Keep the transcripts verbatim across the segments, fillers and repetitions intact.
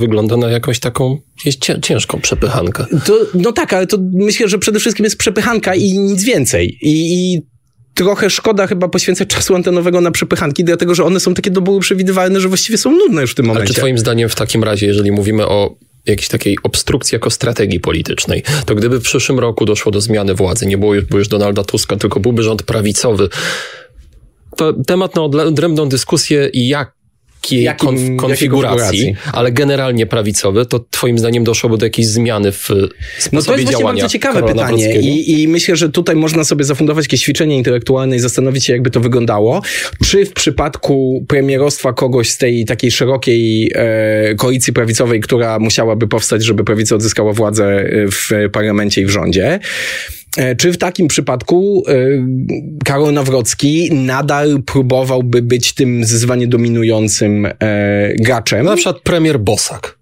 Wygląda na jakąś taką jest ciężką przepychankę. To, no tak, ale to myślę, że przede wszystkim jest przepychanka i nic więcej. I, i trochę szkoda chyba poświęcać czasu antenowego na przepychanki, dlatego że one są takie do bólu przewidywalne, że właściwie są nudne już w tym momencie. Ale czy twoim zdaniem w takim razie, jeżeli mówimy o jakiejś takiej obstrukcji jako strategii politycznej, to gdyby w przyszłym roku doszło do zmiany władzy, nie było już, było już Donalda Tuska, tylko byłby rząd prawicowy, to temat na odrębną dyskusję i jak Jakim, konf- konfiguracji, ale generalnie prawicowy, to twoim zdaniem doszłoby do jakiejś zmiany w sposobie działania? No to jest właśnie bardzo ciekawe pytanie I, i myślę, że tutaj można sobie zafundować jakieś ćwiczenie intelektualne i zastanowić się, jakby to wyglądało. Czy w przypadku premierostwa kogoś z tej takiej szerokiej e, koalicji prawicowej, która musiałaby powstać, żeby prawica odzyskała władzę w parlamencie i w rządzie, czy w takim przypadku y, Karol Nawrocki nadal próbowałby być tym zdecydowanie dominującym y, graczem? Na przykład premier Bosak.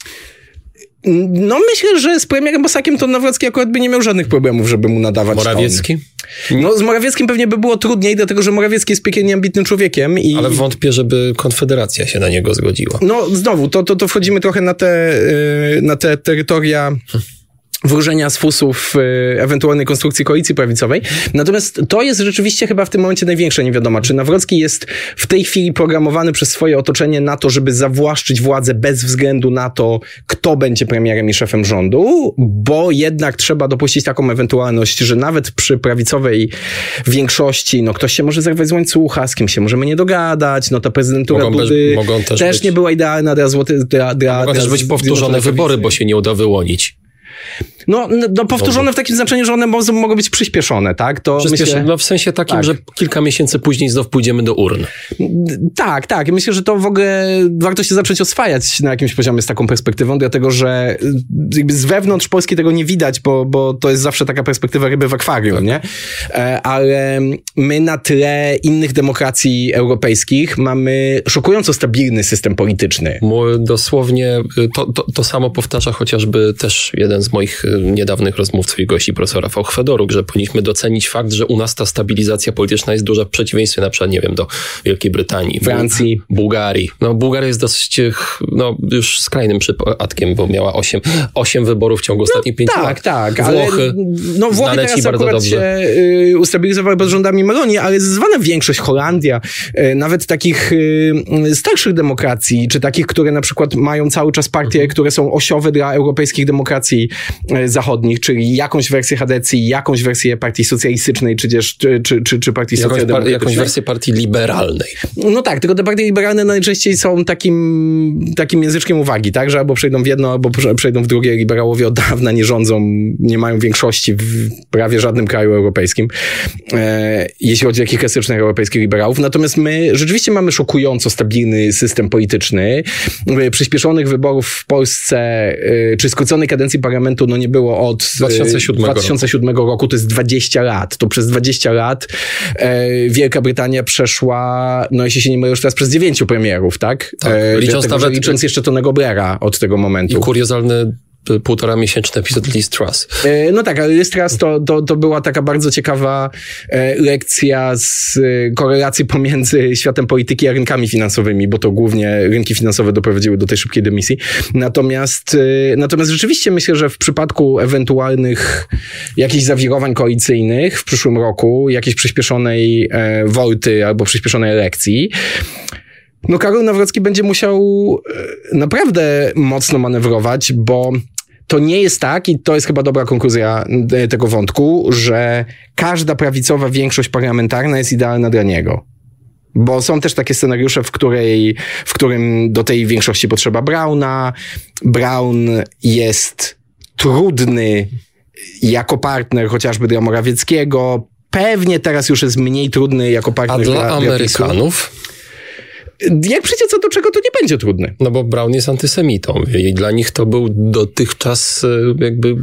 No myślę, że z premierem Bosakiem to Nawrocki akurat by nie miał żadnych problemów, żeby mu nadawać. Morawiecki? Ton. No z Morawieckim pewnie by było trudniej, dlatego że Morawiecki jest piekielnie ambitnym człowiekiem. I... Ale wątpię, żeby Konfederacja się na niego zgodziła. No znowu, to, to, to wchodzimy trochę na te, y, na te terytoria... Hmm. wróżenia z fusów y, ewentualnej konstrukcji koalicji prawicowej. Natomiast to jest rzeczywiście chyba w tym momencie największa niewiadoma. Czy Nawrocki jest w tej chwili programowany przez swoje otoczenie na to, żeby zawłaszczyć władzę bez względu na to, kto będzie premierem i szefem rządu, bo jednak trzeba dopuścić taką ewentualność, że nawet przy prawicowej większości, no ktoś się może zerwać z łańcucha, z kim się możemy nie dogadać, no ta prezydentura mogą Dudy bez, mogą też, też być, nie była idealna dla złoty... Dla, dla, mogą dla też być powtórzone wybory, bo się nie uda wyłonić. No, no powtórzone w takim znaczeniu, że one mogą, mogą być przyspieszone, tak? To myślę, no w sensie takim, tak. że kilka miesięcy później znów pójdziemy do urn. Tak, tak. Myślę, że to w ogóle warto się zacząć oswajać na jakimś poziomie z taką perspektywą, dlatego że jakby z wewnątrz Polski tego nie widać, bo, bo to jest zawsze taka perspektywa ryby w akwarium, tak. nie? Ale my na tle innych demokracji europejskich mamy szokująco stabilny system polityczny. Dosłownie to, to, to samo powtarza chociażby też jeden z moich niedawnych rozmówców i gości, profesor Rafał Chwedoruk, że powinniśmy docenić fakt, że u nas ta stabilizacja polityczna jest duża w przeciwieństwie na przykład, nie wiem, do Wielkiej Brytanii, Francji, Bułgarii. No Bułgaria jest dosyć, no już skrajnym przypadkiem, bo miała osiem, osiem wyborów w ciągu ostatnich no, pięciu tak, lat. Tak, tak. Włochy, no Włochy teraz bardzo akurat dobrze. się y, ustabilizowały pod rządami Meloni, ale zwana większość, Holandia, y, nawet takich y, starszych demokracji, czy takich, które na przykład mają cały czas partie, mhm. które są osiowe dla europejskich demokracji y, zachodnich, czyli jakąś wersję Chadecji, jakąś wersję partii socjalistycznej, czy, czy, czy, czy, czy partii jakąś, socjaldemokratycznej. Jakąś wersję partii liberalnej. No tak, tylko te partie liberalne najczęściej są takim, takim języczkiem uwagi, tak, że albo przejdą w jedno, albo przejdą w drugie. Liberałowie od dawna nie rządzą, nie mają większości w prawie żadnym kraju europejskim, e, jeśli chodzi o takich klasycznych europejskich liberałów. Natomiast my rzeczywiście mamy szokująco stabilny system polityczny. Przyspieszonych wyborów w Polsce, e, czy skróconej kadencji parlamentu, no nie było od dwa tysiące siódmego, dwa tysiące siódmego roku. To jest dwadzieścia lat. To przez dwadzieścia lat e, Wielka Brytania przeszła, no jeśli się nie mylę, już teraz przez dziewięciu premierów, tak? tak e, licząc, dlatego, nawet, licząc jeszcze Tonego Blaira od tego momentu. I kuriozalny półtora miesięczny epizod Liz Truss. E, no tak, ale Liz Truss to, to, to była taka bardzo ciekawa e, lekcja z e, korelacji pomiędzy światem polityki a rynkami finansowymi, bo to głównie rynki finansowe doprowadziły do tej szybkiej dymisji. Natomiast, e, natomiast rzeczywiście myślę, że w przypadku ewentualnych jakichś zawirowań koalicyjnych w przyszłym roku, jakiejś przyspieszonej e, wolty albo przyspieszonej elekcji, no Karol Nawrocki będzie musiał e, naprawdę mocno manewrować, bo to nie jest tak, i to jest chyba dobra konkluzja tego wątku, że każda prawicowa większość parlamentarna jest idealna dla niego. Bo są też takie scenariusze, w której, w którym do tej większości potrzeba Brauna. Brown jest trudny jako partner chociażby dla Morawieckiego. Pewnie teraz już jest mniej trudny jako partner A dla, dla Amerykanów? Jak przyjdzie co do czego, to nie będzie trudny. No bo Brown jest antysemitą i dla nich to był dotychczas jakby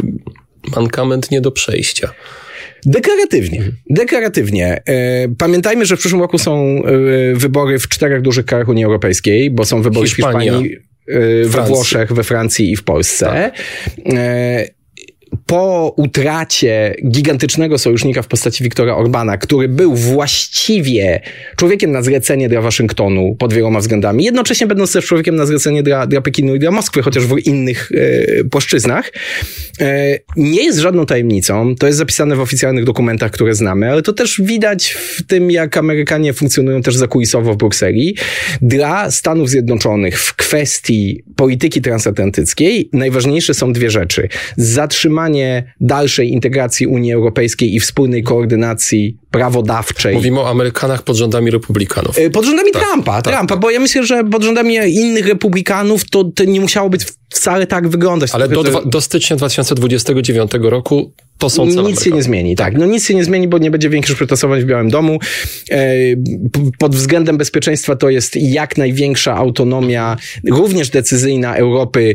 mankament nie do przejścia. Deklaratywnie. Deklaratywnie. Pamiętajmy, że w przyszłym roku są wybory w czterech dużych krajach Unii Europejskiej, bo są wybory Hiszpania, w Hiszpanii, we Włoszech, we Francji i w Polsce. Tak. po utracie gigantycznego sojusznika w postaci Viktora Orbana, który był właściwie człowiekiem na zlecenie dla Waszyngtonu pod wieloma względami, jednocześnie będąc też człowiekiem na zlecenie dla, dla Pekinu i dla Moskwy, chociaż w innych e, płaszczyznach, e, nie jest żadną tajemnicą. To jest zapisane w oficjalnych dokumentach, które znamy, ale to też widać w tym, jak Amerykanie funkcjonują też zakulisowo w Brukseli. Dla Stanów Zjednoczonych w kwestii polityki transatlantyckiej najważniejsze są dwie rzeczy. Zatrzymanie dalszej integracji Unii Europejskiej i wspólnej koordynacji prawodawczej. Mówimy o Amerykanach pod rządami republikanów. Pod rządami tak, Trumpa, tak, Trumpa, tak. bo ja myślę, że pod rządami innych republikanów to, to nie musiało być wcale tak wyglądać. Ale do, że... do stycznia dwa tysiące dwudziestego dziewiątego roku to są cele Nic Amerykanów. się nie zmieni, tak. No nic się nie zmieni, bo nie będzie większych przetasowań w Białym Domu. E, pod względem bezpieczeństwa to jest jak największa autonomia, również decyzyjna Europy,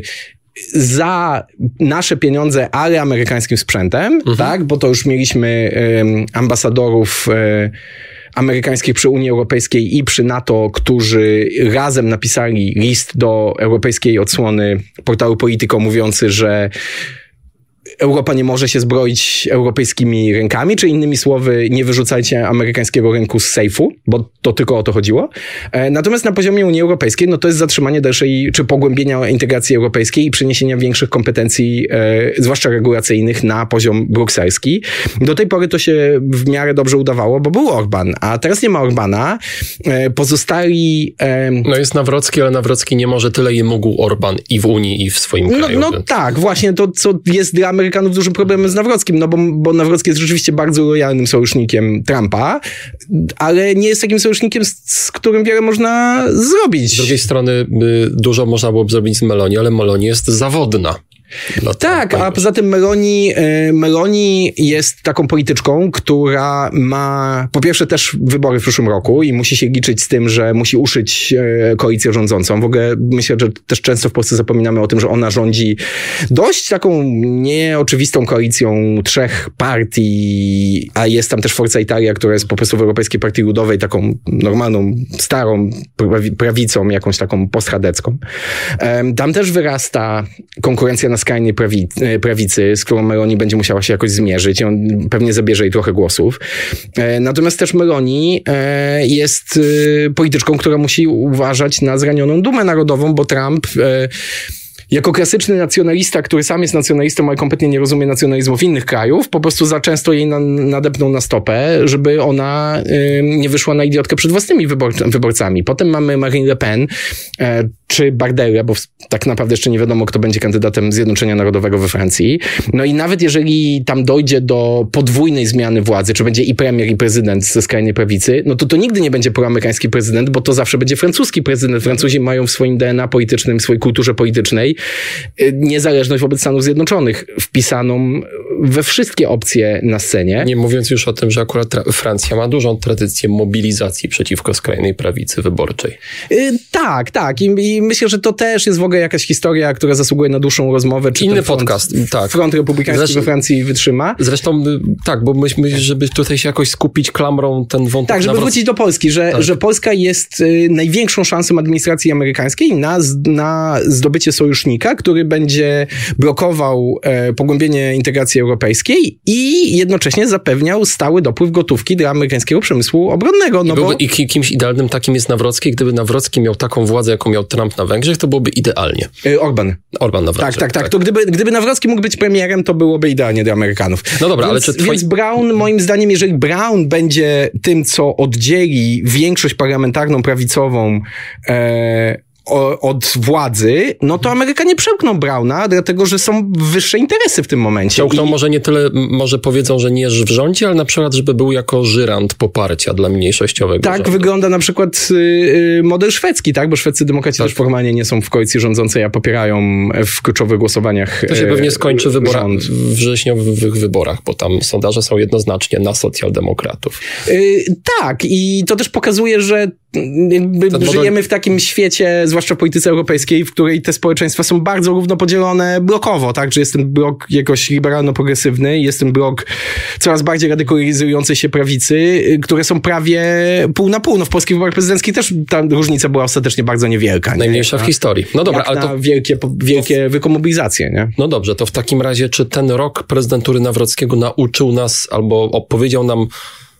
za nasze pieniądze, ale amerykańskim sprzętem, mhm. tak? Bo to już mieliśmy um, ambasadorów um, amerykańskich przy Unii Europejskiej i przy NATO, którzy razem napisali list do europejskiej odsłony portalu Politico mówiący, że Europa nie może się zbroić europejskimi rękami, czy innymi słowy, nie wyrzucajcie amerykańskiego rynku z sejfu, bo to tylko o to chodziło. Natomiast na poziomie Unii Europejskiej, no to jest zatrzymanie dalszej, czy pogłębienia integracji europejskiej i przeniesienia większych kompetencji, e, zwłaszcza regulacyjnych, na poziom brukselski. Do tej pory to się w miarę dobrze udawało, bo był Orban, a teraz nie ma Orbana. E, pozostali... E, no jest Nawrocki, ale Nawrocki nie może tyle, ile mógł Orban i w Unii, i w swoim no, kraju. No więc... tak, właśnie to, co jest dla Amerykanów dużym problemem z Nawrockim, no bo, bo Nawrocki jest rzeczywiście bardzo lojalnym sojusznikiem Trumpa, ale nie jest takim sojusznikiem, z, z którym wiele można zrobić. Z drugiej strony y, dużo można byłoby zrobić z Meloni, ale Meloni jest zawodna. Tak, a poza tym Meloni, Meloni jest taką polityczką, która ma po pierwsze też wybory w przyszłym roku i musi się liczyć z tym, że musi uszyć koalicję rządzącą. W ogóle myślę, że też często w Polsce zapominamy o tym, że ona rządzi dość taką nieoczywistą koalicją trzech partii, a jest tam też Forza Italia, która jest po prostu w Europejskiej Partii Ludowej taką normalną, starą prawicą, jakąś taką posthadecką. Tam też wyrasta konkurencja na skrajnej prawi, prawicy, z którą Meloni będzie musiała się jakoś zmierzyć i on pewnie zabierze jej trochę głosów. Natomiast też Meloni jest polityczką, która musi uważać na zranioną dumę narodową, bo Trump jako klasyczny nacjonalista, który sam jest nacjonalistą, ale kompletnie nie rozumie nacjonalizmów innych krajów, po prostu za często jej na, nadepnął na stopę, żeby ona y, nie wyszła na idiotkę przed własnymi wybor, wyborcami. Potem mamy Marine Le Pen y, czy Bardella, bo tak naprawdę jeszcze nie wiadomo, kto będzie kandydatem Zjednoczenia Narodowego we Francji. No i nawet jeżeli tam dojdzie do podwójnej zmiany władzy, czy będzie i premier, i prezydent ze skrajnej prawicy, no to to nigdy nie będzie proamerykański prezydent, bo to zawsze będzie francuski prezydent. Francuzi mają w swoim D N A politycznym, w swojej kulturze politycznej niezależność wobec Stanów Zjednoczonych wpisaną we wszystkie opcje na scenie. Nie mówiąc już o tym, że akurat tra- Francja ma dużą tradycję mobilizacji przeciwko skrajnej prawicy wyborczej. Yy, tak, tak. I, I myślę, że to też jest w ogóle jakaś historia, która zasługuje na dłuższą rozmowę. Czy Inny front, podcast, tak. Front republikański Zresztą, we Francji wytrzyma. Zresztą tak, bo myślę, żeby tutaj się jakoś skupić klamrą ten wątek. Tak, żeby nawroc... wrócić do Polski, że, tak. że Polska jest y, największą szansą administracji amerykańskiej na, na zdobycie sojusznika, który będzie blokował e, pogłębienie integracji europejskiej i jednocześnie zapewniał stały dopływ gotówki dla amerykańskiego przemysłu obronnego. No I, byłby, bo... I kimś idealnym takim jest Nawrocki. Gdyby Nawrocki miał taką władzę, jaką miał Trump na Węgrzech, to byłoby idealnie. E, Orban. Orban na Węgrzech. Tak, tak, tak. tak. To gdyby, gdyby Nawrocki mógł być premierem, to byłoby idealnie dla Amerykanów. No dobra, więc, ale czy twoi... Więc Brown, moim zdaniem, jeżeli Brown będzie tym, co oddzieli większość parlamentarną, prawicową e, od władzy, no to Amerykanie przełkną Browna, dlatego, że są wyższe interesy w tym momencie. Przełkną I... może nie tyle, może powiedzą, że nie w rządzie, ale na przykład, żeby był jako żyrant poparcia dla mniejszościowego Tak rządu. wygląda na przykład y, model szwedzki, tak? Bo szwedzcy demokraci tak. też formalnie nie są w koalicji rządzącej, a popierają w kluczowych głosowaniach To się y, pewnie skończy wybora, rząd. w wrześniowych wyborach, bo tam sondaże są jednoznacznie na socjaldemokratów. Y, tak i to też pokazuje, że Jakby żyjemy w takim świecie, zwłaszcza w polityce europejskiej, w której te społeczeństwa są bardzo równo podzielone blokowo, tak? Że jest ten blok jakoś liberalno-progresywny, jest ten blok coraz bardziej radykalizującej się prawicy, które są prawie pół na pół. No w polskich wyborach prezydenckich też ta różnica była ostatecznie bardzo niewielka. Nie? Najmniejsza w historii. No dobra, jak ale to... wielkie, wielkie wykomobilizacje, nie? No dobrze, to w takim razie, czy ten rok prezydentury Nawrockiego nauczył nas, albo opowiedział nam,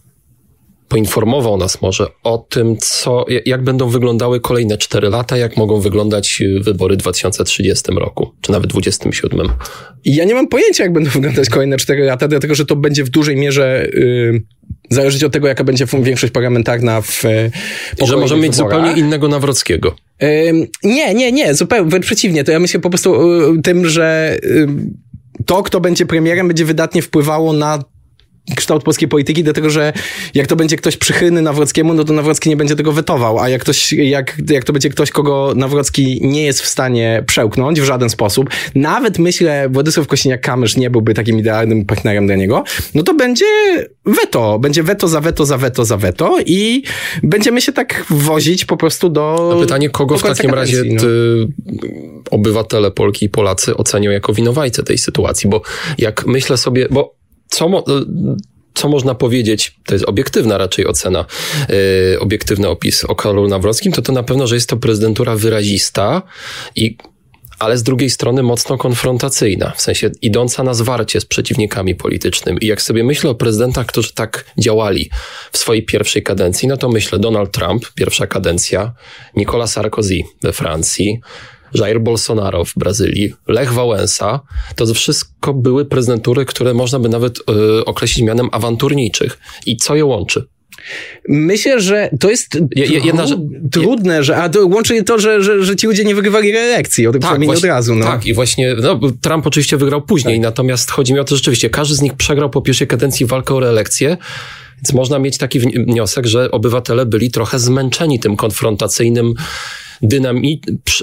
poinformował nas może o tym, co, jak będą wyglądały kolejne cztery lata, jak mogą wyglądać wybory w dwa tysiące trzydziestym roku, czy nawet dwudziestym siódmym. I ja nie mam pojęcia, jak będą wyglądać kolejne cztery lata, dlatego że to będzie w dużej mierze yy, zależeć od tego, jaka będzie większość parlamentarna w I że możemy mieć zupełnie innego Nawrockiego. Yy, nie, nie, nie, zupełnie, wręcz przeciwnie. To ja myślę po prostu yy, tym, że yy, to, kto będzie premierem, będzie wydatnie wpływało na kształt polskiej polityki, dlatego że jak to będzie ktoś przychylny Nawrockiemu, no to Nawrocki nie będzie tego wetował, a jak, ktoś, jak, jak to będzie ktoś, kogo Nawrocki nie jest w stanie przełknąć w żaden sposób, nawet myślę, Władysław Kosiniak-Kamysz nie byłby takim idealnym partnerem dla niego, no to będzie weto, będzie weto za weto, za weto, za weto i będziemy się tak wozić po prostu do... A pytanie, kogo w takim razie no. ty, obywatele Polki i Polacy ocenią jako winowajcę tej sytuacji, bo jak myślę sobie, bo Co, mo- co można powiedzieć, to jest obiektywna raczej ocena, yy, obiektywny opis o Karolu Nawrockim, to to na pewno, że jest to prezydentura wyrazista, i, ale z drugiej strony mocno konfrontacyjna, w sensie idąca na zwarcie z przeciwnikami politycznymi. I jak sobie myślę o prezydentach, którzy tak działali w swojej pierwszej kadencji, no to myślę Donald Trump, pierwsza kadencja, Nicolas Sarkozy we Francji, Jair Bolsonaro w Brazylii, Lech Wałęsa, to wszystko były prezydentury, które można by nawet y, określić mianem awanturniczych. I co je łączy? Myślę, że to jest jedna, trudne, że, a to łączy to, że, że, że ci ludzie nie wygrywali reelekcji, o tym tak, właśnie, od razu. No. Tak, i właśnie no, Trump oczywiście wygrał później, tak. Natomiast chodzi mi o to, że rzeczywiście każdy z nich przegrał po pierwszej kadencji walkę o reelekcję, więc można mieć taki wniosek, że obywatele byli trochę zmęczeni tym konfrontacyjnym, dynami...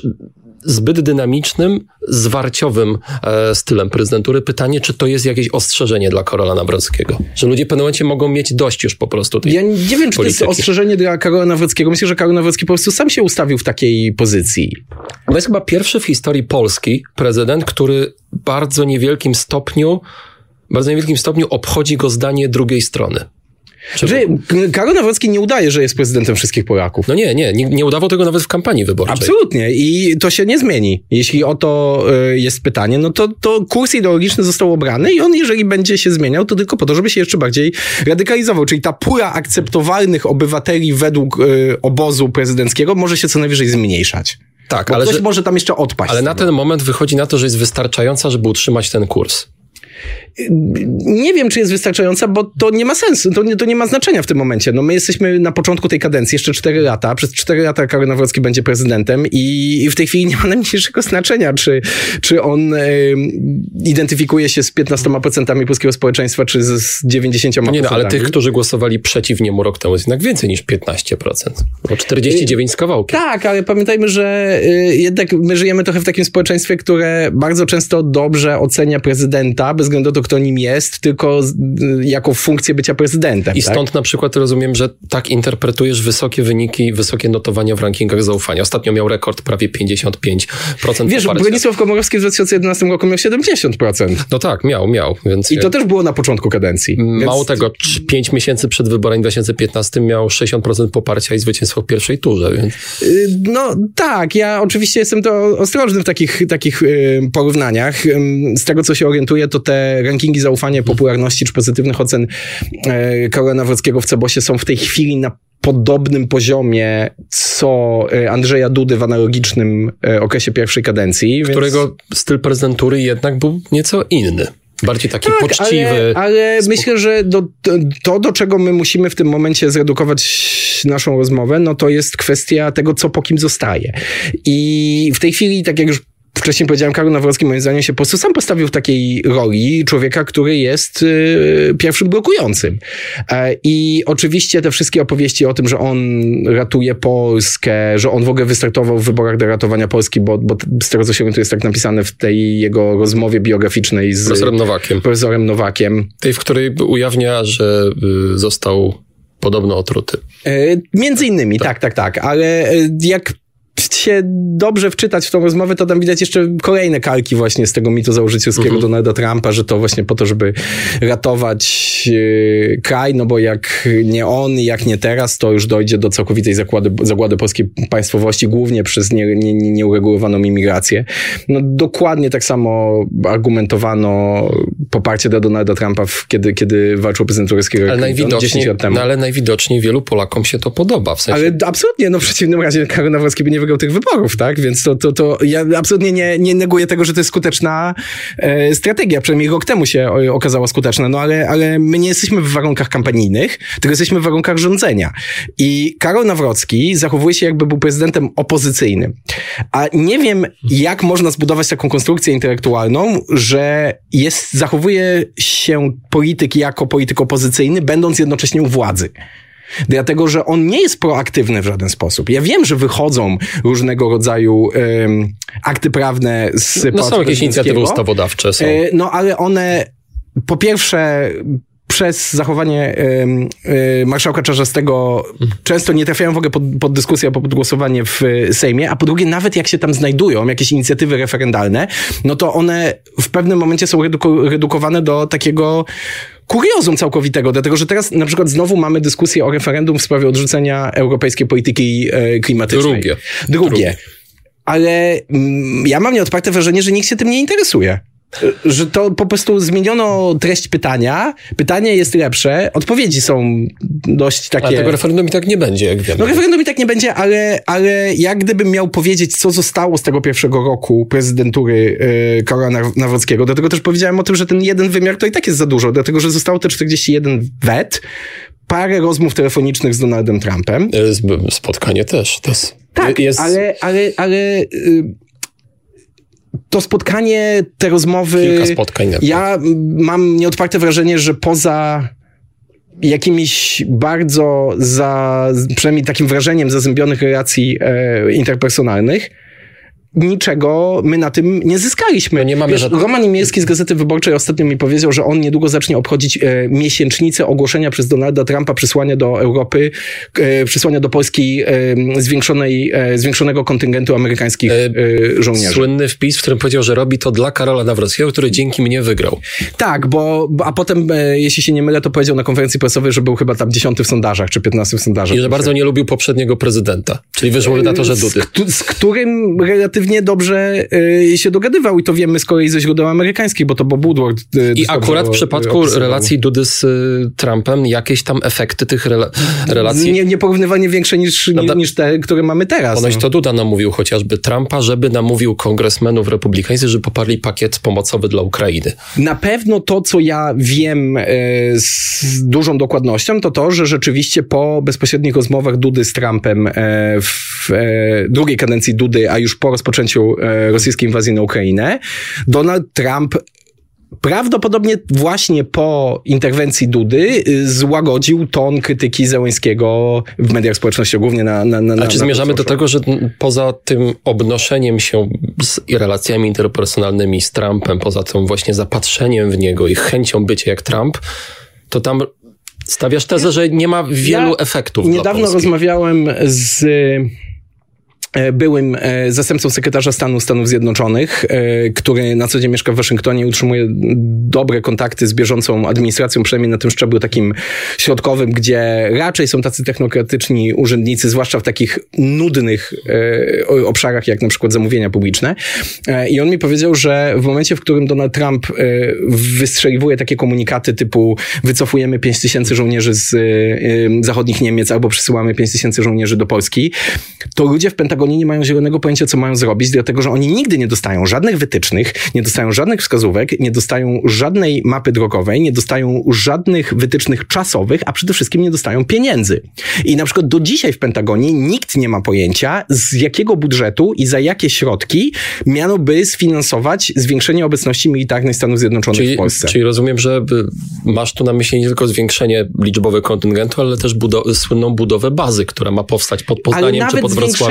zbyt dynamicznym, zwarciowym e, stylem prezydentury. Pytanie, czy to jest jakieś ostrzeżenie dla Karola Nawrockiego? Że ludzie w pewnym momencie mogą mieć dość już po prostu tej Ja nie wiem, czy polityki. to jest ostrzeżenie dla Karola Nawrockiego. Myślę, że Karol Nawrocki po prostu sam się ustawił w takiej pozycji. To jest chyba pierwszy w historii Polski prezydent, który w bardzo niewielkim stopniu, bardzo niewielkim stopniu obchodzi go zdanie drugiej strony. Że Karol Nawrocki nie udaje, że jest prezydentem wszystkich Polaków. No nie, nie, nie, nie udawał tego nawet w kampanii wyborczej. Absolutnie i to się nie zmieni. Jeśli o to y, jest pytanie, no to, to kurs ideologiczny został obrany i on, jeżeli będzie się zmieniał, to tylko po to, żeby się jeszcze bardziej radykalizował. Czyli ta pula akceptowalnych obywateli według y, obozu prezydenckiego może się co najwyżej zmniejszać. Tak, Bo ale ktoś że, może tam jeszcze odpaść. Ale na ten moment wychodzi na to, że jest wystarczająca, żeby utrzymać ten kurs. Nie wiem, czy jest wystarczająca, bo to nie ma sensu, to nie, to nie ma znaczenia w tym momencie. No my jesteśmy na początku tej kadencji, jeszcze cztery lata. Przez cztery lata Karol Nawrocki będzie prezydentem i w tej chwili nie ma najmniejszego znaczenia, czy, czy on y, identyfikuje się z piętnastoma procentami polskiego społeczeństwa, czy z dziewięćdziesięcioma procentami. Nie, no, ale tych, którzy głosowali przeciw niemu rok temu, jest jednak więcej niż piętnaście procent. Bo czterdzieści dziewięć z kawałkiem. Tak, ale pamiętajmy, że y, jednak my żyjemy trochę w takim społeczeństwie, które bardzo często dobrze ocenia prezydenta, bez względu na to, kto nim jest, tylko z, jako funkcję bycia prezydentem. I stąd tak? na przykład rozumiem, że tak interpretujesz wysokie wyniki, wysokie notowania w rankingach zaufania. Ostatnio miał rekord prawie pięćdziesiąt pięć procent. Wiesz, poparcia. Bronisław Komorowski w dwa tysiące jedenastym roku miał siedemdziesiąt procent. No tak, miał, miał. Więc I to też było na początku kadencji. Mało więc... tego, pięć miesięcy przed wyborami w dwa tysiące piętnastym miał sześćdziesiąt procent poparcia i zwycięstwo w pierwszej turze. Więc... No tak, ja oczywiście jestem to ostrożny w takich, takich yy, porównaniach. Z tego, co się orientuję, to te rankingi zaufania, popularności czy pozytywnych ocen yy, Karola Nawrockiego w Cebosie są w tej chwili na podobnym poziomie, co Andrzeja Dudy w analogicznym okresie pierwszej kadencji. Którego więc... styl prezydentury jednak był nieco inny. Bardziej taki tak, poczciwy. Ale, ale myślę, że do, to, do czego my musimy w tym momencie zredukować naszą rozmowę, no to jest kwestia tego, co po kim zostaje. I w tej chwili, tak jak już wcześniej powiedziałem, Karol Nawrocki moim zdaniem się po prostu sam postawił w takiej roli człowieka, który jest y, pierwszym blokującym. E, I oczywiście te wszystkie opowieści o tym, że on ratuje Polskę, że on w ogóle wystartował w wyborach do ratowania Polski, bo, bo z tego, co się orientuję, jest tak napisane w tej jego rozmowie biograficznej z profesorem Nowakiem. Profesorem Nowakiem. Tej, w której ujawnia, że y, został Podobno otruty. Yy, między innymi, tak, tak, tak, tak. Ale yy, jak się dobrze wczytać w tą rozmowę, to tam widać jeszcze kolejne kalki właśnie z tego mitu założycielskiego mhm. Donalda Trumpa, że to właśnie po to, żeby ratować yy, kraj, no bo jak nie on, jak nie teraz, to już dojdzie do całkowitej zagłady, zagłady polskiej państwowości, głównie przez nie, nie, nie, nieuregulowaną imigrację. No dokładnie tak samo argumentowano poparcie dla Donalda Trumpa, w, kiedy, kiedy walczył o prezydenturę dziesięć lat temu. No ale najwidoczniej wielu Polakom się to podoba. W sensie... Ale absolutnie, no w przeciwnym razie Karol Nawrocki by nie wygrał tych wyborów, tak? Więc to, to, to ja absolutnie nie, nie neguję tego, że to jest skuteczna e, strategia. Przynajmniej rok temu się o, okazała skuteczna, no ale, ale my nie jesteśmy w warunkach kampanijnych, tylko jesteśmy w warunkach rządzenia. I Karol Nawrocki zachowuje się, jakby był prezydentem opozycyjnym. A nie wiem, jak można zbudować taką konstrukcję intelektualną, że jest, zachowuje się polityk jako polityk opozycyjny, będąc jednocześnie u władzy. Dlatego, że on nie jest proaktywny w żaden sposób. Ja wiem, że wychodzą różnego rodzaju um, akty prawne z No są jakieś inicjatywy ustawodawcze. Są. No ale one po pierwsze przez zachowanie y, y, marszałka Czarzastego często nie trafiają w ogóle pod, pod dyskusję, pod głosowanie w Sejmie, a po drugie nawet jak się tam znajdują jakieś inicjatywy referendalne, no to one w pewnym momencie są reduku- redukowane do takiego kuriozum całkowitego, dlatego że teraz na przykład znowu mamy dyskusję o referendum w sprawie odrzucenia europejskiej polityki e, klimatycznej. Drugie. Drugie. Drugie. Ale mm, ja mam nieodparte wrażenie, że nikt się tym nie interesuje. Że to po prostu zmieniono treść pytania, pytanie jest lepsze, odpowiedzi są dość takie... Ale tego referendum i tak nie będzie, jak wiemy. No referendum i tak nie będzie, ale, ale jak gdybym miał powiedzieć, co zostało z tego pierwszego roku prezydentury yy, Karola Nawrockiego, dlatego też powiedziałem o tym, że ten jeden wymiar to i tak jest za dużo, dlatego że zostało te czterdzieści jeden wet, parę rozmów telefonicznych z Donaldem Trumpem. Spotkanie też. To jest, tak, jest... ale... ale, ale yy, to spotkanie, te rozmowy... Kilka spotkań. Ja mam nieodparte wrażenie, że poza jakimiś bardzo za, przynajmniej takim wrażeniem zazębionych relacji e, interpersonalnych, niczego my na tym nie zyskaliśmy. No nie mamy Wiesz, żadnych... Roman Imielski z Gazety Wyborczej ostatnio mi powiedział, że on niedługo zacznie obchodzić e, miesięcznicę ogłoszenia przez Donalda Trumpa przysłania do Europy, e, przysłania do Polski e, zwiększonej, e, zwiększonego kontyngentu amerykańskich e, żołnierzy. Słynny wpis, w którym powiedział, że robi to dla Karola Nawrockiego, który dzięki mnie wygrał. Tak, bo, a potem, e, jeśli się nie mylę, to powiedział na konferencji prasowej, że był chyba tam dziesiąty w sondażach, czy piętnasty w sondażach. I że bardzo nie lubił poprzedniego prezydenta, czyli wyszło na to, że Dudy. Z, z którym relatywnie dobrze y, się dogadywał i to wiemy z kolei ze źródeł amerykańskich, bo to Bob Woodward... Y, I akurat w przypadku opisywał. relacji Dudy z y, Trumpem jakieś tam efekty tych rela- relacji... Nie, nieporównywanie większe niż, no, da, niż te, które mamy teraz. Ponoć no. to Duda namówił chociażby Trumpa, żeby namówił kongresmenów republikańskich, żeby poparli pakiet pomocowy dla Ukrainy. Na pewno to, co ja wiem y, z dużą dokładnością, to to, że rzeczywiście po bezpośrednich rozmowach Dudy z Trumpem y, w y, drugiej kadencji Dudy, a już po rozpoczęciu rosyjskiej inwazji na Ukrainę, Donald Trump prawdopodobnie właśnie po interwencji Dudy złagodził ton krytyki Zełenskiego w mediach społecznościowych, głównie na... na, na A czy na zmierzamy to, do tego, że poza tym obnoszeniem się z relacjami interpersonalnymi z Trumpem, poza tym właśnie zapatrzeniem w niego i chęcią bycia jak Trump, to tam stawiasz tezę, że nie ma wielu ja efektów niedawno dla Polski. rozmawiałem z byłym zastępcą sekretarza stanu Stanów Zjednoczonych, który na co dzień mieszka w Waszyngtonie i utrzymuje dobre kontakty z bieżącą administracją, przynajmniej na tym szczeblu takim środkowym, gdzie raczej są tacy technokratyczni urzędnicy, zwłaszcza w takich nudnych obszarach, jak na przykład zamówienia publiczne. I on mi powiedział, że w momencie, w którym Donald Trump wystrzeliwuje takie komunikaty typu wycofujemy pięć tysięcy żołnierzy z zachodnich Niemiec albo przysyłamy pięć tysięcy żołnierzy do Polski, to ludzie w Pentagonie nie mają zielonego pojęcia, co mają zrobić, dlatego że oni nigdy nie dostają żadnych wytycznych, nie dostają żadnych wskazówek, nie dostają żadnej mapy drogowej, nie dostają żadnych wytycznych czasowych, a przede wszystkim nie dostają pieniędzy. I na przykład do dzisiaj w Pentagonie nikt nie ma pojęcia, z jakiego budżetu i za jakie środki miano by sfinansować zwiększenie obecności militarnej Stanów Zjednoczonych czyli, w Polsce. Czyli rozumiem, że masz tu na myśli nie tylko zwiększenie liczbowe kontyngentu, ale też budow- słynną budowę bazy, która ma powstać pod Poznaniem czy pod Wrocławiem.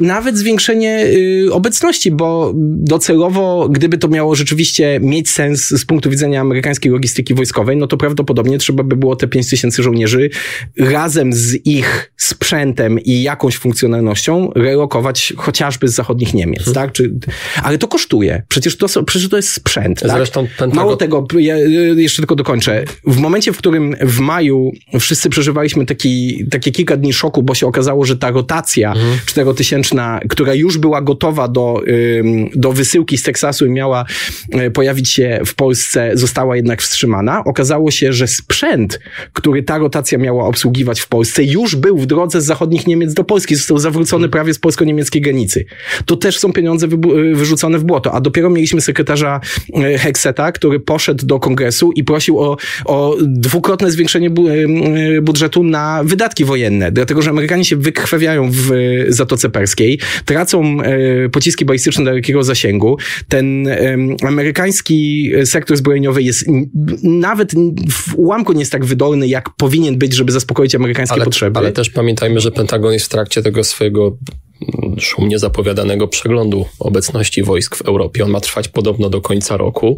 nawet zwiększenie y, obecności, bo docelowo, gdyby to miało rzeczywiście mieć sens z punktu widzenia amerykańskiej logistyki wojskowej, no to prawdopodobnie trzeba by było te pięć tysięcy żołnierzy razem z ich sprzętem i jakąś funkcjonalnością relokować chociażby z zachodnich Niemiec, hmm. tak? Czy, ale to kosztuje. Przecież to, przecież to jest sprzęt, Zresztą tak? Pentagon... Mało tego, ja jeszcze tylko dokończę. W momencie, w którym w maju wszyscy przeżywaliśmy taki, takie kilka dni szoku, bo się okazało, że ta rotacja hmm. czterotysięczna, która już była gotowa do, do wysyłki z Teksasu i miała pojawić się w Polsce, została jednak wstrzymana. Okazało się, że sprzęt, który ta rotacja miała obsługiwać w Polsce, już był w drodze z zachodnich Niemiec do Polski. Został zawrócony hmm. prawie z polsko-niemieckiej granicy. To też są pieniądze wybu- wyrzucone w błoto. A dopiero mieliśmy sekretarza Hegseta, który poszedł do kongresu i prosił o, o dwukrotne zwiększenie bu- budżetu na wydatki wojenne. Dlatego, że Amerykanie się wykrwawiają w Zatoce Perskiej, tracą pociski balistyczne dalekiego zasięgu. Ten amerykański sektor zbrojeniowy jest nawet w ułamku nie jest tak wydolny, jak powinien być, żeby zaspokoić amerykańskie ale, potrzeby. Ale też pamiętajmy, że Pentagon jest w trakcie tego swojego szumnie zapowiadanego przeglądu obecności wojsk w Europie. On ma trwać podobno do końca roku.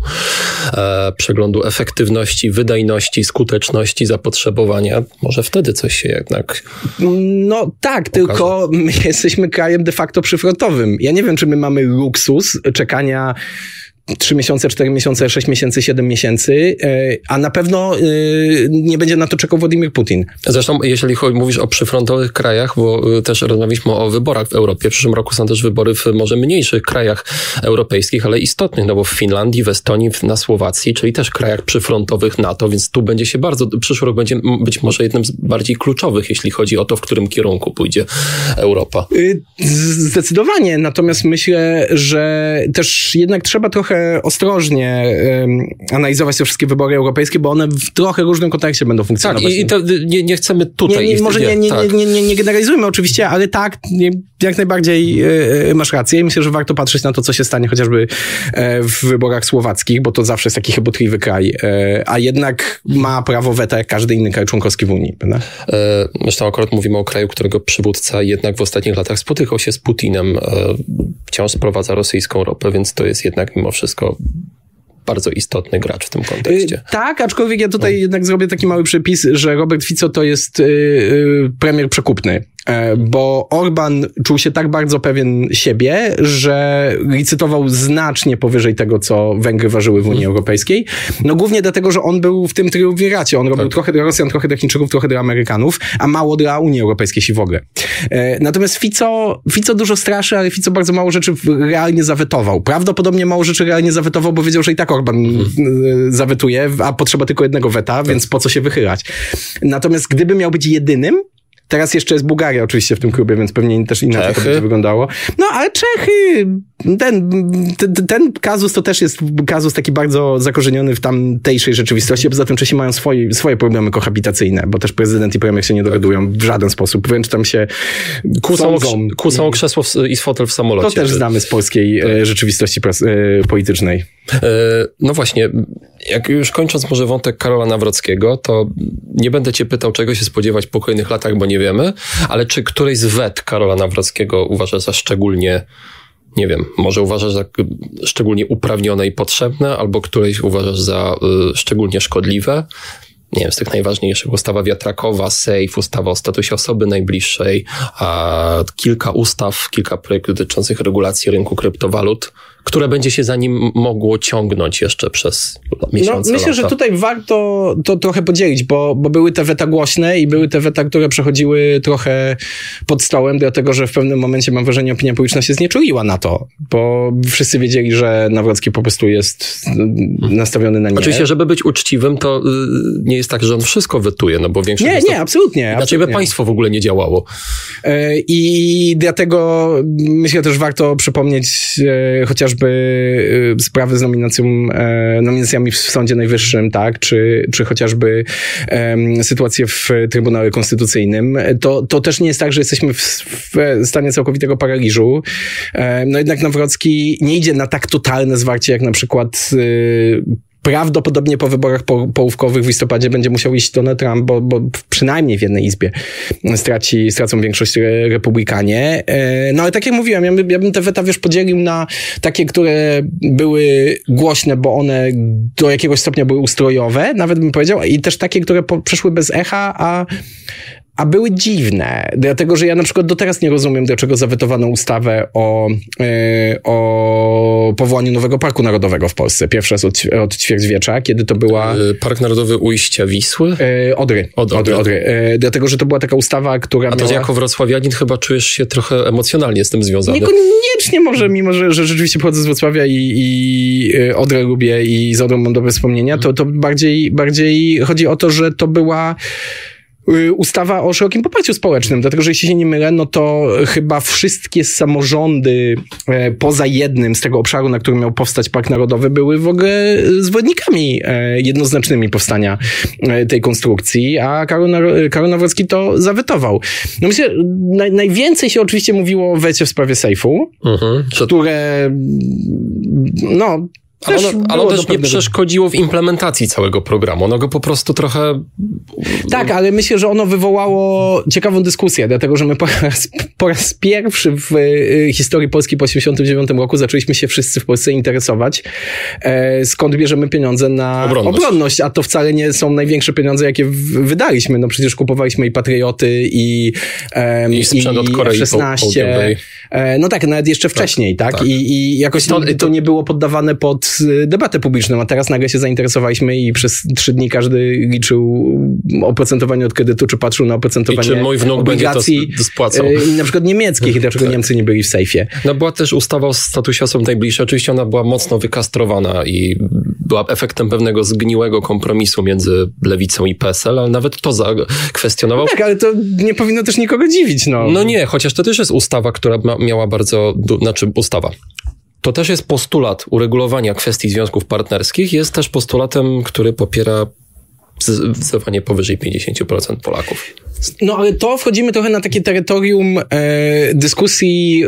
E, przeglądu efektywności, wydajności, skuteczności, zapotrzebowania. Może wtedy coś się jednak No tak, pokaże. Tylko my jesteśmy krajem de facto przyfrontowym. Ja nie wiem, czy my mamy luksus czekania trzy miesiące, cztery miesiące, sześć miesięcy, siedem miesięcy, a na pewno nie będzie na to czekał Władimir Putin. Zresztą, jeśli mówisz o przyfrontowych krajach, bo też rozmawialiśmy o wyborach w Europie. W przyszłym roku są też wybory w może mniejszych krajach europejskich, ale istotnych, no bo w Finlandii, w Estonii, na Słowacji, czyli też krajach przyfrontowych NATO, więc tu będzie się bardzo, przyszły rok będzie być może jednym z bardziej kluczowych, jeśli chodzi o to, w którym kierunku pójdzie Europa. Zdecydowanie, natomiast myślę, że też jednak trzeba trochę ostrożnie um, analizować te wszystkie wybory europejskie, bo one w trochę różnym kontekście będą funkcjonować. Tak, i, i to nie, nie chcemy tutaj... Nie, nie, może nie, nie, tak. nie, nie, nie generalizujmy oczywiście, ale tak, nie, jak najbardziej yy, masz rację i myślę, że warto patrzeć na to, co się stanie chociażby yy, w wyborach słowackich, bo to zawsze jest taki chybotliwy kraj, yy, a jednak ma prawo weta jak każdy inny kraj członkowski w Unii. Prawda? Yy, zresztą akurat mówimy o kraju, którego przywódca jednak w ostatnich latach spotykał się z Putinem, yy, wciąż sprowadza rosyjską ropę, więc to jest jednak mimo wszystko bardzo istotny gracz w tym kontekście. Yy, tak, aczkolwiek ja tutaj no. jednak zrobię taki mały przypis, że Robert Fico to jest yy, yy, premier przekupny. Bo Orban czuł się tak bardzo pewien siebie, że licytował znacznie powyżej tego, co Węgry ważyły w Unii hmm. Europejskiej. No głównie dlatego, że on był w tym triumviracie. On tak. robił trochę dla Rosjan, trochę dla Chińczyków, trochę dla Amerykanów, a mało dla Unii Europejskiej, jeśli w ogóle. Natomiast Fico, Fico dużo straszy, ale Fico bardzo mało rzeczy realnie zawetował. Prawdopodobnie mało rzeczy realnie zawetował, bo wiedział, że i tak Orban hmm. zawetuje, a potrzeba tylko jednego weta, tak. więc po co się wychylać. Natomiast gdyby miał być jedynym, teraz jeszcze jest Bułgaria oczywiście w tym klubie, więc pewnie też inaczej Czechy. To będzie wyglądało. No, ale Czechy, ten, ten, ten kazus to też jest kazus taki bardzo zakorzeniony w tamtejszej rzeczywistości, a poza tym Czesi mają swoje, swoje problemy kohabitacyjne, bo też prezydent i premier się nie dogadują w żaden sposób, wręcz tam się kłócą, kłócą krzesło i fotel w samolocie. To też znamy z polskiej tak. rzeczywistości politycznej. No właśnie, jak już kończąc może wątek Karola Nawrockiego, to nie będę cię pytał, czego się spodziewać po kolejnych latach, bo nie wiemy, ale czy któryś z wet Karola Nawrockiego uważasz za szczególnie, nie wiem, może uważasz za szczególnie uprawnione i potrzebne, albo któreś uważasz za y, szczególnie szkodliwe? Nie wiem, z tych najważniejszych. Ustawa wiatrakowa, SAFE, ustawa o statusie osoby najbliższej, a kilka ustaw, kilka projektów dotyczących regulacji rynku kryptowalut, które będzie się za nim mogło ciągnąć jeszcze przez miesiące, No, myślę, lata. że tutaj warto to trochę podzielić, bo, bo były te weta głośne i były te weta, które przechodziły trochę pod stołem, dlatego, że w pewnym momencie, mam wrażenie, opinia publiczna się znieczuliła na to, bo wszyscy wiedzieli, że Nawrocki po prostu jest nastawiony na nie. Oczywiście, żeby być uczciwym, to yy, nie jest tak, że on wszystko wetuje, no bo większość... Nie, ustaw, nie, absolutnie. Inaczej absolutnie. by państwo w ogóle nie działało. Yy, I dlatego myślę też warto przypomnieć yy, chociażby chociażby sprawy z nominacją, nominacjami w Sądzie Najwyższym, tak, czy, czy chociażby um, sytuacje w Trybunale Konstytucyjnym, to, to też nie jest tak, że jesteśmy w, w stanie całkowitego paraliżu. Um, no jednak Nawrocki nie idzie na tak totalne zwarcie, jak na przykład y, prawdopodobnie po wyborach po, połówkowych w listopadzie będzie musiał iść Donald Trump, bo, bo przynajmniej w jednej izbie straci, stracą większość republikanie. No ale tak jak mówiłem, ja, by, ja bym te weta, wiesz, podzielił na takie, które były głośne, bo one do jakiegoś stopnia były ustrojowe, nawet bym powiedział, i też takie, które po, przeszły bez echa, a A były dziwne, dlatego że ja na przykład do teraz nie rozumiem, dlaczego zawetowano ustawę o, yy, o powołaniu nowego Parku Narodowego w Polsce. Pierwsza z od, od ćwierćwiecza, kiedy to była... Park Narodowy Ujścia Wisły? Yy, Odry. Odry, Odry, Odry. Yy, dlatego, że to była taka ustawa, która A to miała... jako wrocławianin chyba czujesz się trochę emocjonalnie z tym związany. Niekoniecznie może, mimo że, że rzeczywiście pochodzę z Wrocławia i, i Odrę lubię i z Odrą mam dobre wspomnienia, to, to bardziej, bardziej chodzi o to, że to była ustawa o szerokim poparciu społecznym, dlatego że jeśli się nie mylę, no to chyba wszystkie samorządy e, poza jednym z tego obszaru, na którym miał powstać Park Narodowy, były w ogóle zwolennikami e, jednoznacznymi powstania e, tej konstrukcji, a Karol, Karol Nawrocki to zawetował. No myślę, naj, najwięcej się oczywiście mówiło o wecie w sprawie sejfu, mhm, które no Ale ono, ale ono też nie przeszkodziło w implementacji całego programu. Ono go po prostu trochę... Tak, ale myślę, że ono wywołało ciekawą dyskusję, dlatego że my po raz, po raz pierwszy w historii Polski po osiemdziesiątym dziewiątym roku zaczęliśmy się wszyscy w Polsce interesować, e, skąd bierzemy pieniądze na obronność. obronność, a to wcale nie są największe pieniądze, jakie wydaliśmy. No przecież kupowaliśmy i Patrioty, i, e, i sprzęt od Korei szesnaście. E, no tak, nawet jeszcze wcześniej, tak? tak? tak. I, I jakoś to, to nie było poddawane pod debatę publiczną, a teraz nagle się zainteresowaliśmy i przez trzy dni każdy liczył oprocentowanie od kredytu, czy patrzył na oprocentowanie I czy mój wnuk obligacji będzie to spłacał. Na przykład niemieckich, dlaczego tak. Niemcy nie byli w sejfie. No była też ustawa o statusie osób najbliższych. Oczywiście ona była mocno wykastrowana i była efektem pewnego zgniłego kompromisu między Lewicą i P S L, ale nawet to zakwestionował. No tak, ale to nie powinno też nikogo dziwić. No, no nie, chociaż to też jest ustawa, która ma, miała bardzo, znaczy ustawa. To też jest postulat uregulowania kwestii związków partnerskich. Jest też postulatem, który popiera zdecydowanie powyżej pięćdziesiąt procent Polaków. No ale to wchodzimy trochę na takie terytorium e, dyskusji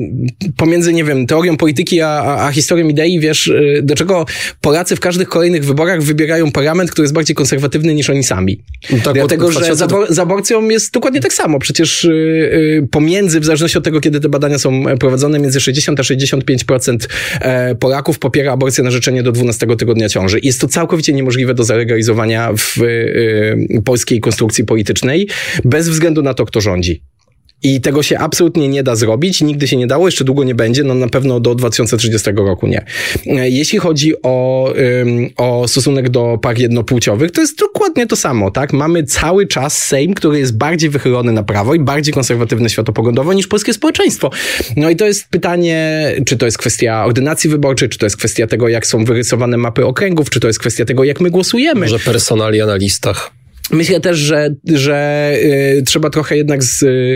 e, pomiędzy, nie wiem, teorią polityki a, a, a historią idei. Wiesz, e, dlaczego Polacy w każdych kolejnych wyborach wybierają parlament, który jest bardziej konserwatywny niż oni sami. Tak, dlatego, że z, abor- z aborcją jest dokładnie tak samo. Przecież e, pomiędzy, w zależności od tego, kiedy te badania są prowadzone, między sześćdziesiąt a sześćdziesiąt pięć procent e, Polaków popiera aborcję na życzenie do dwunastego tygodnia ciąży. Jest to całkowicie niemożliwe do zalegalizowania w e, polskiej konstrukcji politycznej, bez względu na to, kto rządzi. I tego się absolutnie nie da zrobić, nigdy się nie dało, jeszcze długo nie będzie, no na pewno do dwa tysiące trzydziestego roku nie. Jeśli chodzi o, ym, o stosunek do par jednopłciowych, to jest dokładnie to samo, tak? Mamy cały czas Sejm, który jest bardziej wychylony na prawo i bardziej konserwatywny światopoglądowo niż polskie społeczeństwo. No i to jest pytanie, czy to jest kwestia ordynacji wyborczej, czy to jest kwestia tego, jak są wyrysowane mapy okręgów, czy to jest kwestia tego, jak my głosujemy. Może personalia na listach. Myślę też, że, że y, trzeba trochę jednak z, y,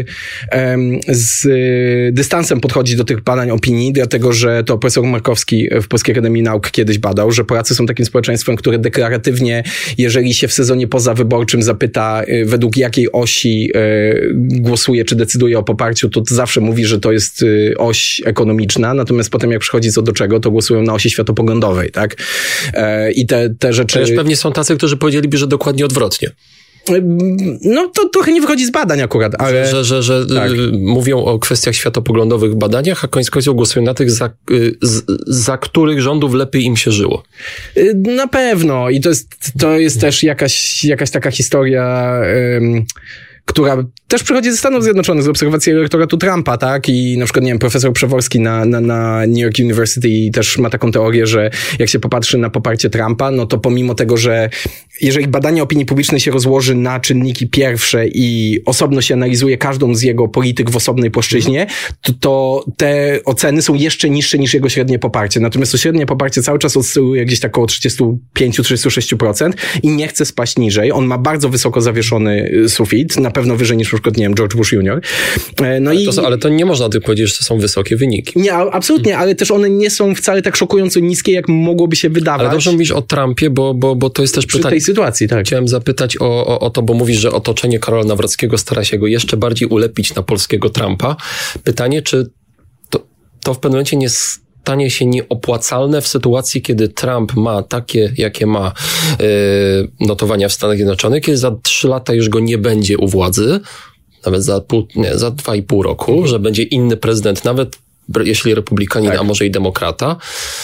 z y, dystansem podchodzić do tych badań opinii, dlatego że to profesor Markowski w Polskiej Akademii Nauk kiedyś badał, że Polacy są takim społeczeństwem, które deklaratywnie, jeżeli się w sezonie pozawyborczym zapyta, y, według jakiej osi y, głosuje, czy decyduje o poparciu, to zawsze mówi, że to jest y, oś ekonomiczna, natomiast potem jak przychodzi co do czego, to głosują na osi światopoglądowej, tak? Y, I te, te rzeczy... Przecież pewnie są tacy, którzy powiedzieliby, że dokładnie odwrotnie. No to trochę nie wychodzi z badań akurat, ale... Że, że, że tak. Mówią o kwestiach światopoglądowych w badaniach, a koniec końców głosują na tych, za, za których rządów lepiej im się żyło. Na pewno i to jest, to jest też jakaś, jakaś taka historia... Um, która też przychodzi ze Stanów Zjednoczonych, z obserwacji elektoratu Trumpa, tak? I na przykład, nie wiem, profesor Przeworski na, na, na New York University też ma taką teorię, że jak się popatrzy na poparcie Trumpa, no to pomimo tego, że jeżeli badanie opinii publicznej się rozłoży na czynniki pierwsze i osobno się analizuje każdą z jego polityk w osobnej płaszczyźnie, to, to te oceny są jeszcze niższe niż jego średnie poparcie. Natomiast to średnie poparcie cały czas oscyluje gdzieś tak około trzydzieści pięć do trzydziestu sześciu procent i nie chce spaść niżej. On ma bardzo wysoko zawieszony sufit, na pewno wyżej niż na przykład, nie wiem, George Bush junior No ale, i... to, ale to nie można tylko powiedzieć, że to są wysokie wyniki. Nie, absolutnie, hmm. ale też one nie są wcale tak szokująco niskie, jak mogłoby się wydawać. Ale dobrze mówisz o Trumpie, bo, bo, bo to jest też przy pytanie. tej sytuacji, tak. Chciałem zapytać o, o, o to, bo mówisz, że otoczenie Karola Nawrockiego stara się go jeszcze bardziej ulepić na polskiego Trumpa. Pytanie, czy to, to w pewnym momencie nie stanie się nieopłacalne w sytuacji, kiedy Trump ma takie, jakie ma yy, notowania w Stanach Zjednoczonych, kiedy za trzy lata już go nie będzie u władzy, nawet za, pół, nie, za dwa i pół roku, mhm. że będzie inny prezydent, nawet jeśli republikanin, tak. a może i demokrata.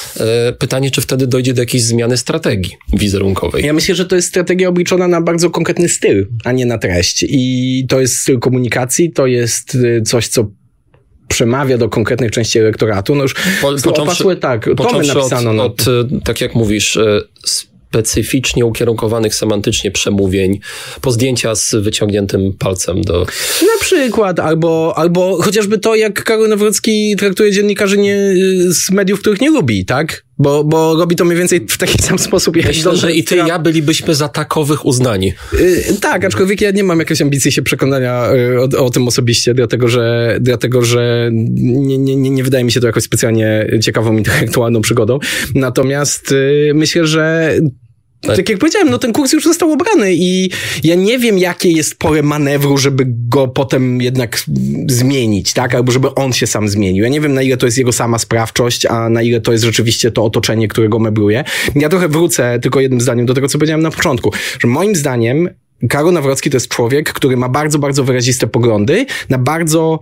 E, pytanie, czy wtedy dojdzie do jakiejś zmiany strategii wizerunkowej? Ja myślę, że to jest strategia obliczona na bardzo konkretny styl, a nie na treść. I to jest styl komunikacji, to jest coś, co przemawia do konkretnych części elektoratu. No już po, począwszy, opasłe, tak, tomy napisano. Od, no. od, tak jak mówisz, specyficznie ukierunkowanych semantycznie przemówień, po zdjęcia z wyciągniętym palcem do... Na przykład, albo, albo chociażby to, jak Karol Nawrocki traktuje dziennikarzy nie, z mediów, których nie lubi, tak? Bo, bo robi to mniej więcej w taki sam sposób, jak Myślę, że i ty i ja bylibyśmy za takowych uznani. Yy, tak, aczkolwiek ja nie mam jakiejś ambicji się przekonania yy, o, o tym osobiście, dlatego że, dlatego, że nie, nie, nie wydaje mi się to jakoś specjalnie ciekawą intelektualną przygodą. Natomiast yy, myślę, że Tak. tak jak powiedziałem, no ten kurs już został obrany i ja nie wiem, jakie jest pole manewru, żeby go potem jednak zmienić, tak? Albo żeby on się sam zmienił. Ja nie wiem, na ile to jest jego sama sprawczość, a na ile to jest rzeczywiście to otoczenie, które go mebluje. Ja trochę wrócę tylko jednym zdaniem do tego, co powiedziałem na początku, że moim zdaniem Karol Nawrocki to jest człowiek, który ma bardzo, bardzo wyraziste poglądy na bardzo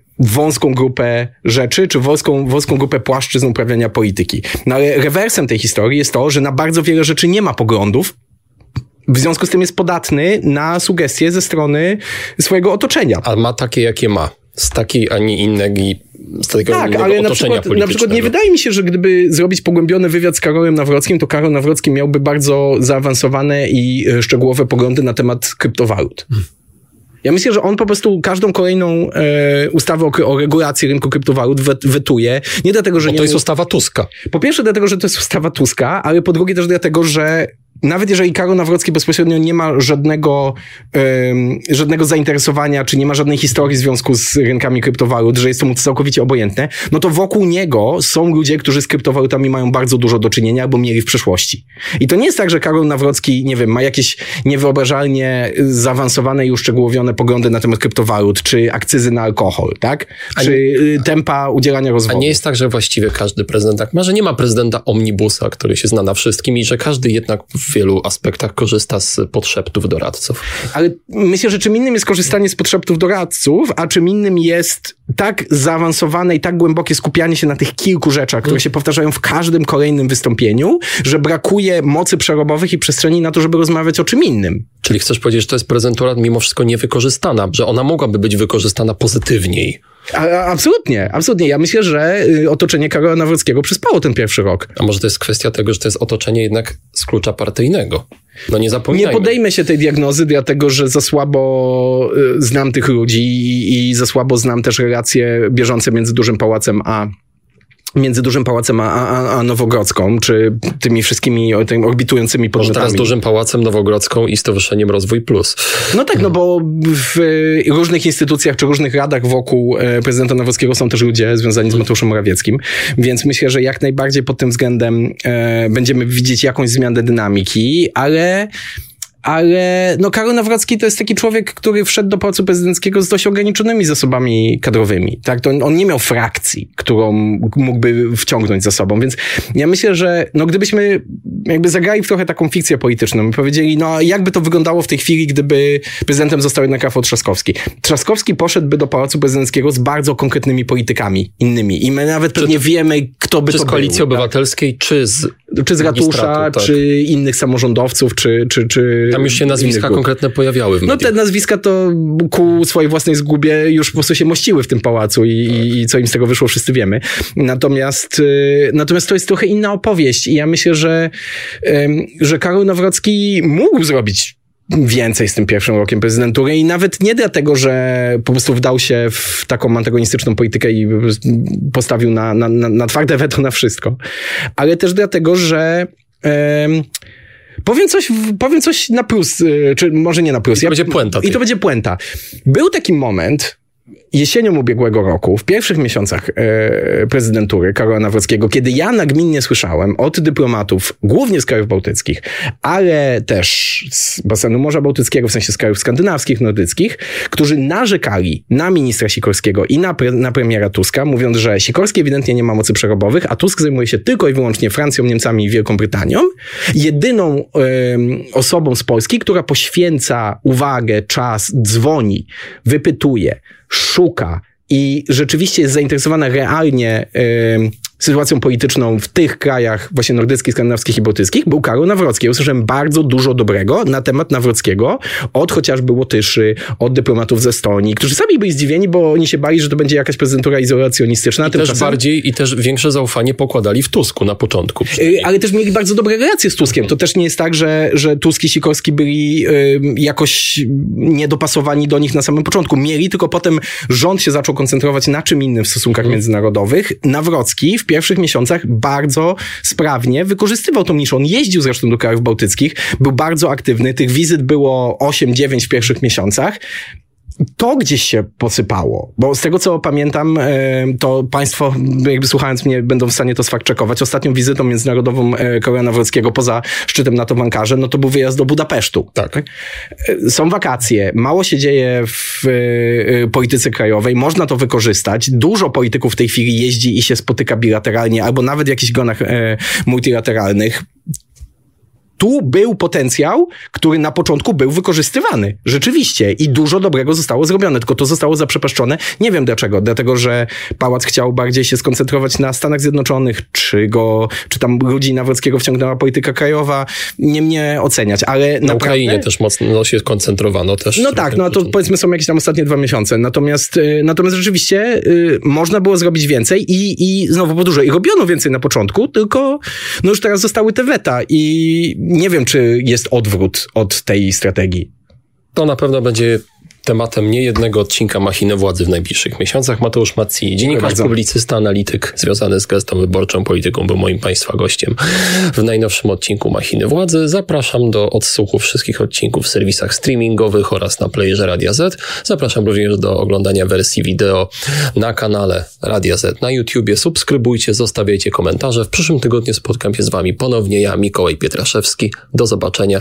wąską grupę rzeczy, czy wąską, wąską grupę płaszczyzn uprawiania polityki. No ale rewersem tej historii jest to, że na bardzo wiele rzeczy nie ma poglądów, w związku z tym jest podatny na sugestie ze strony swojego otoczenia. A ma takie, jakie ma. Z takiej, a nie innej, z takiego tak, innego ale otoczenia na przykład, politycznego. na przykład nie wydaje mi się, że gdyby zrobić pogłębiony wywiad z Karolem Nawrockim, to Karol Nawrocki miałby bardzo zaawansowane i szczegółowe poglądy na temat kryptowalut. Hmm. Ja myślę, że on po prostu każdą kolejną e, ustawę o, o regulacji rynku kryptowalut wet, wetuje. Nie dlatego, że... Bo nie to jest mu... ustawa Tuska. Po pierwsze dlatego, że to jest ustawa Tuska, ale po drugie też dlatego, że nawet jeżeli Karol Nawrocki bezpośrednio nie ma żadnego, um, żadnego zainteresowania, czy nie ma żadnej historii w związku z rynkami kryptowalut, że jest to mu całkowicie obojętne, no to wokół niego są ludzie, którzy z kryptowalutami mają bardzo dużo do czynienia, albo mieli w przeszłości. I to nie jest tak, że Karol Nawrocki, nie wiem, ma jakieś niewyobrażalnie zaawansowane i uszczegółowione poglądy na temat kryptowalut, czy akcyzy na alkohol, tak? Czy nie, tempa udzielania rozwoju. A nie jest tak, że właściwie każdy prezydent tak ma, że nie ma prezydenta omnibusa, który się zna na wszystkim i że każdy jednak w wielu aspektach korzysta z podszeptów doradców. Ale myślę, że czym innym jest korzystanie z podszeptów doradców, a czym innym jest tak zaawansowane i tak głębokie skupianie się na tych kilku rzeczach, które hmm. się powtarzają w każdym kolejnym wystąpieniu, że brakuje mocy przerobowych i przestrzeni na to, żeby rozmawiać o czym innym. Czyli chcesz powiedzieć, że to jest prezentura mimo wszystko niewykorzystana, że ona mogłaby być wykorzystana pozytywniej. A, absolutnie, absolutnie. Ja myślę, że otoczenie Karola Nawrockiego przyspało ten pierwszy rok. A może to jest kwestia tego, że to jest otoczenie jednak z klucza partyjnego? No nie zapominajmy. Nie podejmę się tej diagnozy, dlatego że za słabo znam tych ludzi i za słabo znam też relacje bieżące między Dużym Pałacem a między Dużym Pałacem a, a, a Nowogrodzką, czy tymi wszystkimi tymi orbitującymi podmiotami. Może teraz Dużym Pałacem, Nowogrodzką i Stowarzyszeniem Rozwój Plus. No tak, no bo w różnych instytucjach, czy różnych radach wokół prezydenta Nawrockiego są też ludzie związani z Mateuszem Morawieckim, więc myślę, że jak najbardziej pod tym względem e, będziemy widzieć jakąś zmianę dynamiki, ale... Ale no Karol Nawrocki to jest taki człowiek, który wszedł do Pałacu Prezydenckiego z dość ograniczonymi zasobami kadrowymi. Tak, to on, on nie miał frakcji, którą mógłby wciągnąć za sobą, więc ja myślę, że no gdybyśmy jakby zagrali w trochę taką fikcję polityczną i powiedzieli, no jakby to wyglądało w tej chwili, gdyby prezydentem został jednak Rafał Trzaskowski. Trzaskowski poszedłby do Pałacu Prezydenckiego z bardzo konkretnymi politykami innymi i my nawet pewnie czy, wiemy, kto by czy to był. Czy z Koalicji był, Obywatelskiej, tak? czy z Czy z Ratusza, tak. czy innych samorządowców, czy... czy, czy Tam już się nazwiska konkretne pojawiały w mediach. No te nazwiska to ku swojej własnej zgubie już po prostu się mościły w tym pałacu i, tak. i co im z tego wyszło, wszyscy wiemy. Natomiast, natomiast to jest trochę inna opowieść i ja myślę, że, że Karol Nawrocki mógł zrobić więcej z tym pierwszym rokiem prezydentury i nawet nie dlatego, że po prostu wdał się w taką antagonistyczną politykę i postawił na, na, na, na twarde weto na wszystko, ale też dlatego, że um, Powiem coś, powiem coś na plus, czy może nie na plus. I to ja, będzie puenta. I to będzie puenta. Był taki moment jesienią ubiegłego roku, w pierwszych miesiącach e, prezydentury Karola Nawrockiego, kiedy ja nagminnie słyszałem od dyplomatów, głównie z krajów bałtyckich, ale też z basenu Morza Bałtyckiego, w sensie z krajów skandynawskich, nordyckich, którzy narzekali na ministra Sikorskiego i na, pre, na premiera Tuska, mówiąc, że Sikorski ewidentnie nie ma mocy przerobowych, a Tusk zajmuje się tylko i wyłącznie Francją, Niemcami i Wielką Brytanią. Jedyną e, osobą z Polski, która poświęca uwagę, czas, dzwoni, wypytuje, szuka i rzeczywiście jest zainteresowana realnie y, sytuacją polityczną w tych krajach właśnie nordyckich, skandynawskich i bałtyckich, był Karol Nawrocki. Ja usłyszałem bardzo dużo dobrego na temat Nawrockiego od chociażby Łotyszy, od dyplomatów ze Estonii, którzy sami byli zdziwieni, bo oni się bali, że to będzie jakaś prezydentura izolacjonistyczna. I też bardziej, i też większe zaufanie pokładali w Tusku na początku. Y, ale też mieli bardzo dobre relacje z Tuskiem. To też nie jest tak, że, że Tusk i Sikorski byli y, jakoś niedopasowani do nich na samym początku. Mieli, tylko potem rząd się zaczął koncentrować na czym innym w stosunkach hmm. międzynarodowych. Nawrocki w pierwszych miesiącach bardzo sprawnie wykorzystywał tą niszę. On jeździł zresztą do krajów bałtyckich, był bardzo aktywny. Tych wizyt było osiem dziewięć w pierwszych miesiącach. To gdzieś się posypało, bo z tego co pamiętam, to państwo, jakby słuchając mnie, będą w stanie to sfact-checkować. Ostatnią wizytą międzynarodową Karola Nawrockiego poza szczytem NATO w Ankarze, no to był wyjazd do Budapesztu. Tak. Są wakacje, mało się dzieje w polityce krajowej, można to wykorzystać. Dużo polityków w tej chwili jeździ i się spotyka bilateralnie, albo nawet w jakichś gronach multilateralnych. Tu był potencjał, który na początku był wykorzystywany. Rzeczywiście. I dużo dobrego zostało zrobione, tylko to zostało zaprzepaszczone. Nie wiem dlaczego. Dlatego, że Pałac chciał bardziej się skoncentrować na Stanach Zjednoczonych, czy go, czy tam ludzi Nawrockiego wciągnęła polityka krajowa. Nie mnie oceniać, ale na naprawdę... Ukrainie też mocno się koncentrowano też. No tak, no to powiedzmy są jakieś tam ostatnie dwa miesiące. Natomiast, natomiast rzeczywiście y, można było zrobić więcej i, i znowu powtórzę, i robiono więcej na początku, tylko no już teraz zostały te weta i nie wiem, czy jest odwrót od tej strategii. To na pewno będzie tematem niejednego odcinka Machiny Władzy w najbliższych miesiącach. Mateusz Mazzini, dziennikarz, publicysta, analityk związany z Gazetą Wyborczą, polityką, był moim Państwa gościem w najnowszym odcinku Machiny Władzy. Zapraszam do odsłuchu wszystkich odcinków w serwisach streamingowych oraz na playerze Radia Z. Zapraszam również do oglądania wersji wideo na kanale Radia Z na YouTubie. Subskrybujcie, zostawiajcie komentarze. W przyszłym tygodniu spotkam się z Wami ponownie ja, Mikołaj Pietraszewski. Do zobaczenia.